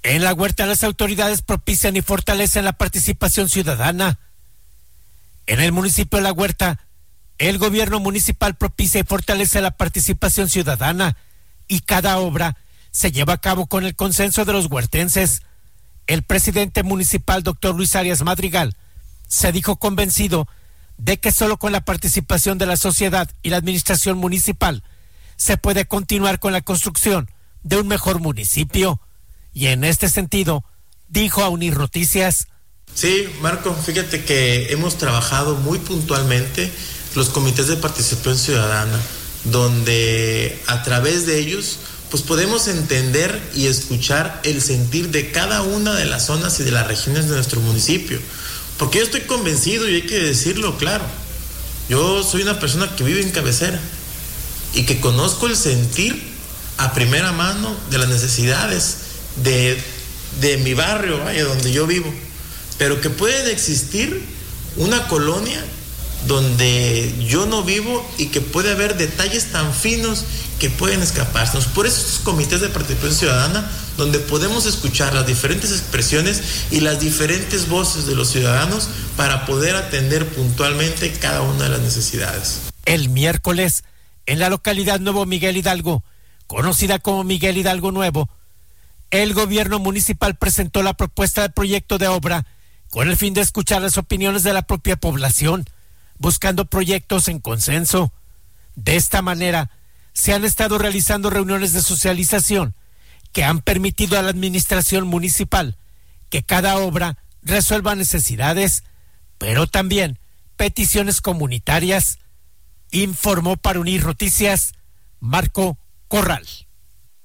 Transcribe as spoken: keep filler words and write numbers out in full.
En La Huerta, las autoridades propician y fortalecen la participación ciudadana. En el municipio de La Huerta, el gobierno municipal propicia y fortalece la participación ciudadana y cada obra se lleva a cabo con el consenso de los huertenses. El presidente municipal, doctor Luis Arias Madrigal, se dijo convencido de que solo con la participación de la sociedad y la administración municipal se puede continuar con la construcción de un mejor municipio. Y en este sentido, dijo a Unir Noticias. Sí, Marco, fíjate que hemos trabajado muy puntualmente los comités de participación ciudadana, donde a través de ellos pues podemos entender y escuchar el sentir de cada una de las zonas y de las regiones de nuestro municipio. Porque yo estoy convencido, y hay que decirlo claro, yo soy una persona que vive en Cabecera y que conozco el sentir a primera mano de las necesidades de, de mi barrio, vaya, donde yo vivo, pero que puede existir una colonia donde yo no vivo y que puede haber detalles tan finos que pueden escapársenos. Por eso estos comités de participación ciudadana, donde podemos escuchar las diferentes expresiones y las diferentes voces de los ciudadanos para poder atender puntualmente cada una de las necesidades. El miércoles, en la localidad Nuevo Miguel Hidalgo, conocida como Miguel Hidalgo Nuevo, el gobierno municipal presentó la propuesta de proyecto de obra con el fin de escuchar las opiniones de la propia población, buscando proyectos en consenso. De esta manera, se han estado realizando reuniones de socialización que han permitido a la administración municipal que cada obra resuelva necesidades, pero también peticiones comunitarias, informó para Unir Noticias Marco Corral.